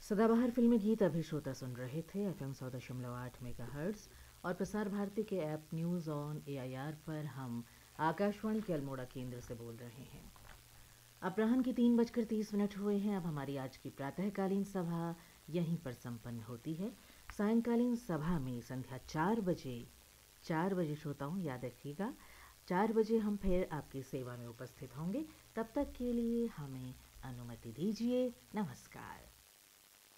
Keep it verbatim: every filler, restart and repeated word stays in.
सदाबहार फिल्मी गीत अभी श्रोता सुन रहे थे एफ एम सौ दशमलव आठ मेगा हर्ट्स और प्रसार भारती के app news on A I R पर हम आकाशवाणी के अल्मोड़ा केंद्र से बोल रहे हैं। अपराह्न के तीन बजकर तीस मिनट हुए हैं। अब हमारी आज की प्रातःकालीन सभा यहीं पर संपन्न होती है। सायंकालीन सभा में संध्या चार बजे चार बजे श्रोताओं याद रखिएगा, चार बजे हम फिर आपकी सेवा में उपस्थित होंगे। तब तक के लिए हमें अनुमति दीजिए। नमस्कार।